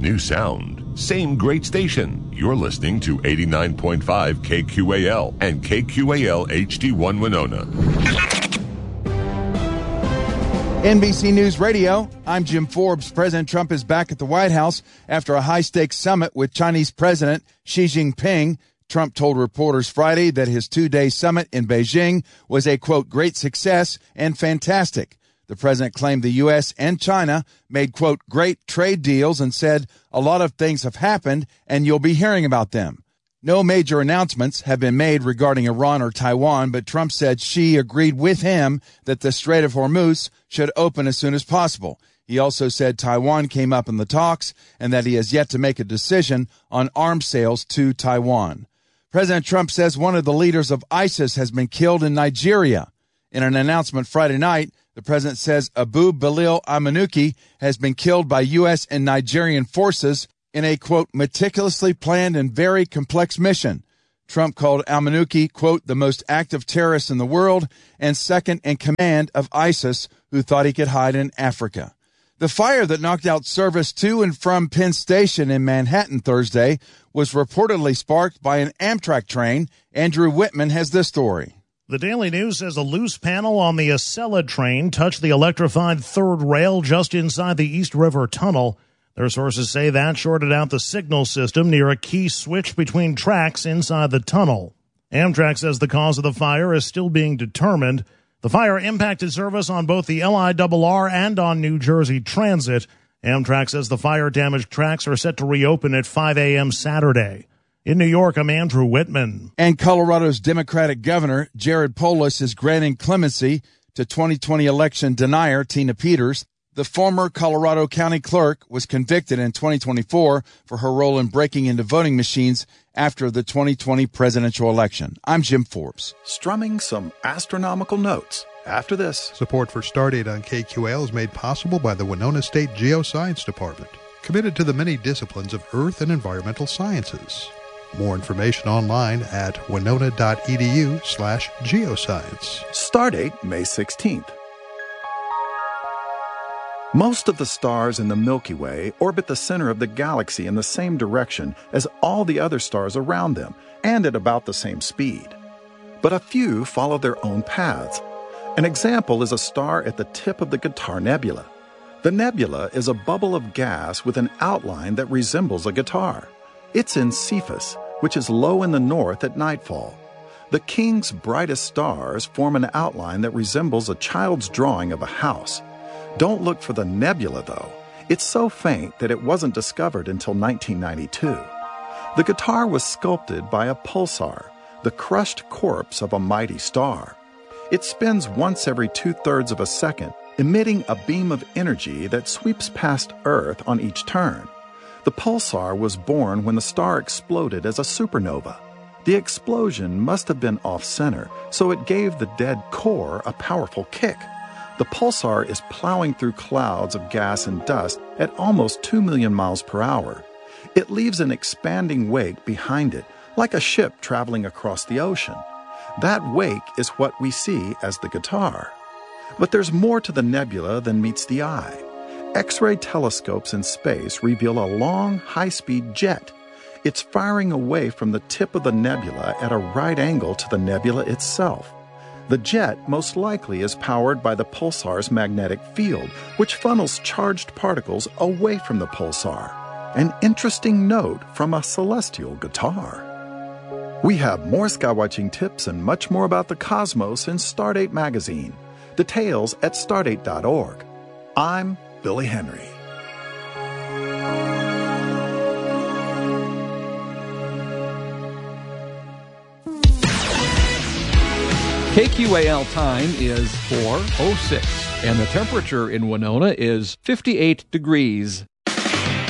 new sound. Same great station. You're listening to 89.5 KQAL and KQAL HD1 Winona. NBC News Radio, I'm Jim Forbes. President Trump is back at the White House after a high-stakes summit with Chinese President Xi Jinping. Trump told reporters Friday that his two-day summit in Beijing was a, quote, great success and fantastic. The president claimed the U.S. and China made, quote, great trade deals and said a lot of things have happened and you'll be hearing about them. No major announcements have been made regarding Iran or Taiwan, but Trump said Xi agreed with him that the Strait of Hormuz should open as soon as possible. He also said Taiwan came up in the talks and that he has yet to make a decision on arms sales to Taiwan. President Trump says one of the leaders of ISIS has been killed in Nigeria. In an announcement Friday night, the president says Abu Bilal al-Manuki has been killed by U.S. and Nigerian forces in a, quote, meticulously planned and very complex mission. Trump called al-Manuki, quote, the most active terrorist in the world and second in command of ISIS, who thought he could hide in Africa. The fire that knocked out service to and from Penn Station in Manhattan Thursday was reportedly sparked by an Amtrak train. Andrew Whitman has this story. The Daily News says a loose panel on the Acela train touched the electrified third rail just inside the East River Tunnel. Their sources say that shorted out the signal system near a key switch between tracks inside the tunnel. Amtrak says the cause of the fire is still being determined. The fire impacted service on both the LIRR and on New Jersey Transit. Amtrak says the fire-damaged tracks are set to reopen at 5 a.m. Saturday. In New York, I'm Andrew Whitman. And Colorado's Democratic Governor, Jared Polis, is granting clemency to 2020 election denier Tina Peters. The former Colorado County Clerk was convicted in 2024 for her role in breaking into voting machines after the 2020 presidential election. I'm Jim Forbes. Strumming some astronomical notes. After this. Support for Stardate on KQAL is made possible by the Winona State Geoscience Department, committed to the many disciplines of earth and environmental sciences. More information online at winona.edu/geoscience. Stardate May 16th. Most of the stars in the Milky Way orbit the center of the galaxy in the same direction as all the other stars around them, and at about the same speed. But a few follow their own paths. An example is a star at the tip of the Guitar Nebula. The nebula is a bubble of gas with an outline that resembles a guitar. It's in Cephus, which is low in the north at nightfall. The King's brightest stars form an outline that resembles a child's drawing of a house. Don't look for the nebula, though. It's so faint that it wasn't discovered until 1992. The guitar was sculpted by a pulsar, the crushed corpse of a mighty star. It spins once every 2/3 of a second, emitting a beam of energy that sweeps past Earth on each turn. The pulsar was born when the star exploded as a supernova. The explosion must have been off-center, so it gave the dead core a powerful kick. The pulsar is plowing through clouds of gas and dust at almost 2 million miles per hour. It leaves an expanding wake behind it, like a ship traveling across the ocean. That wake is what we see as the guitar. But there's more to the nebula than meets the eye. X-ray telescopes in space reveal a long, high-speed jet. It's firing away from the tip of the nebula at a right angle to the nebula itself. The jet most likely is powered by the pulsar's magnetic field, which funnels charged particles away from the pulsar. An interesting note from a celestial guitar. We have more skywatching tips and much more about the cosmos in Stardate magazine. Details at stardate.org. I'm Billy Henry. KQAL time is 4:06, and the temperature in Winona is 58 degrees.